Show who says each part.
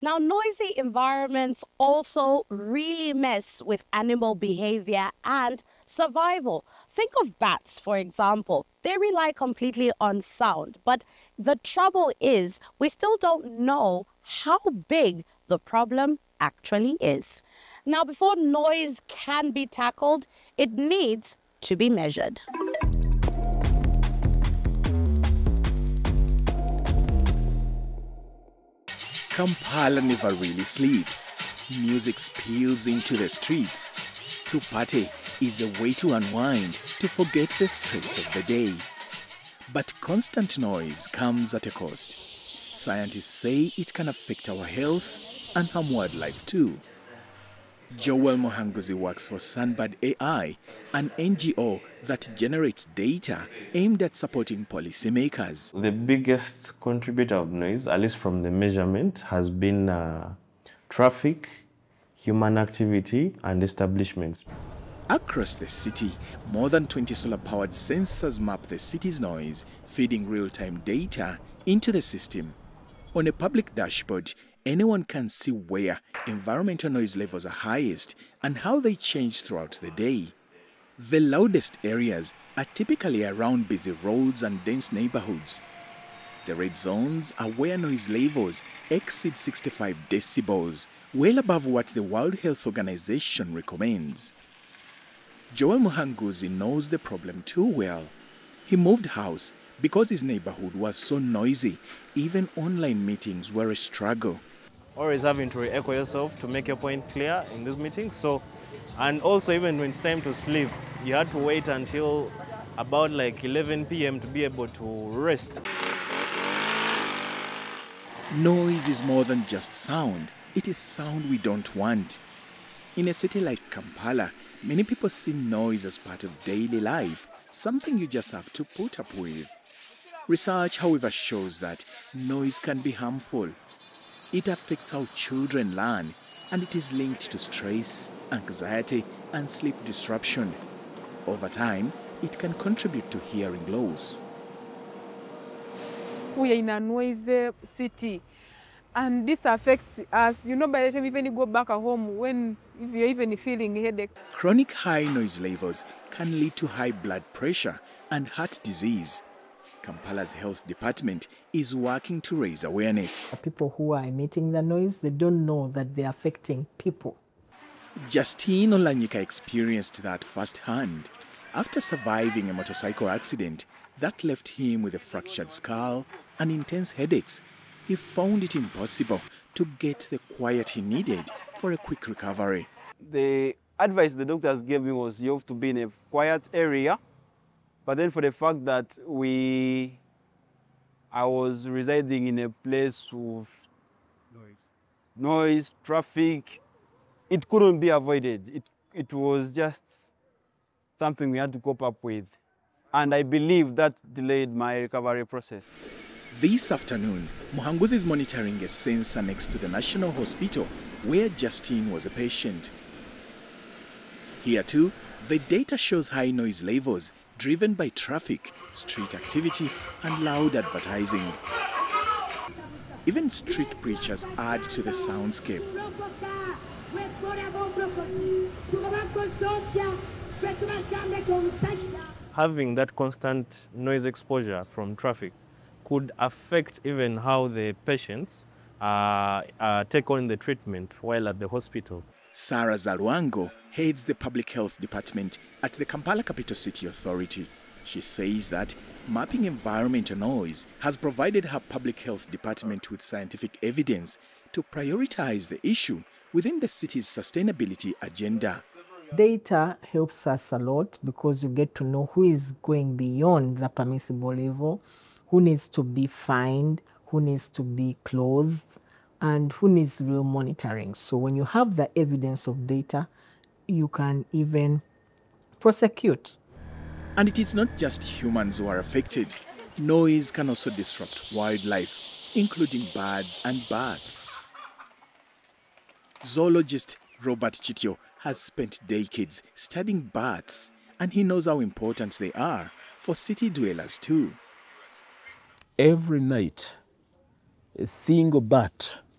Speaker 1: Now, noisy environments also really mess with animal behavior and survival. Think of bats, for example. They rely completely on sound, but the trouble is we still don't know how big the problem actually is. Now, before noise can be tackled, it needs to be measured.
Speaker 2: Kampala never really sleeps. Music spills into the streets. To party is a way to unwind, to forget the stress of the day. But constant noise comes at a cost. Scientists say it can affect our health and harm wildlife too. Joel Mohanguzi works for Sunbird AI, an NGO that generates data aimed at supporting policymakers.
Speaker 3: The biggest contributor of noise, at least from the measurement, has been traffic, human activity, and establishments.
Speaker 2: Across the city, more than 20 solar-powered sensors map the city's noise, feeding real-time data into the system. On a public dashboard, anyone can see where environmental noise levels are highest and how they change throughout the day. The loudest areas are typically around busy roads and dense neighborhoods. The red zones are where noise levels exceed 65 decibels, well above what the World Health Organization recommends. Joel Muhanguzi knows the problem too well. He moved house because his neighborhood was so noisy. Even online meetings were a struggle.
Speaker 4: Always having to re-echo yourself to make your point clear in these meetings. And also even when it's time to sleep, you had to wait until about like 11 p.m. to be able to rest.
Speaker 2: Noise is more than just sound. It is sound we don't want. In a city like Kampala, many people see noise as part of daily life, something you just have to put up with. Research, however, shows that noise can be harmful. It affects how children learn, and it is linked to stress, anxiety, and sleep disruption. Over time, it can contribute to hearing loss.
Speaker 5: We are in a noisy city, and this affects us. You know, by the time even you go back at home, if you're even feeling a headache.
Speaker 2: Chronic high noise levels can lead to high blood pressure and heart disease. Kampala's health department is working to raise awareness.
Speaker 6: People who are emitting the noise, they don't know that they're affecting people.
Speaker 2: Justine Olanyika experienced that firsthand. After surviving a motorcycle accident that left him with a fractured skull and intense headaches, he found it impossible to get the quiet he needed for a quick recovery.
Speaker 7: The advice the doctors gave me was you have to be in a quiet area. But then for the fact that I was residing in a place with noise, traffic, it couldn't be avoided. It was just something we had to cope up with. And I believe that delayed my recovery process.
Speaker 2: This afternoon, Muhanguzi is monitoring a sensor next to the National Hospital where Justine was a patient. Here too, the data shows high noise levels driven by traffic, street activity, and loud advertising. Even street preachers add to the soundscape.
Speaker 4: Having that constant noise exposure from traffic could affect even how the patients take on the treatment while at the hospital.
Speaker 2: Sarah Zalwango heads the public health department at the Kampala Capital City Authority. She says that mapping environmental noise has provided her public health department with scientific evidence to prioritize the issue within the city's sustainability agenda.
Speaker 6: Data helps us a lot because you get to know who is going beyond the permissible level, who needs to be fined, who needs to be closed, and who needs real monitoring. So when you have the evidence of data, you can even prosecute.
Speaker 2: And it is not just humans who are affected. Noise can also disrupt wildlife, including birds and bats. Zoologist Robert Chitio has spent decades studying bats, and he knows how important they are for city dwellers too.
Speaker 8: Every night, a single bat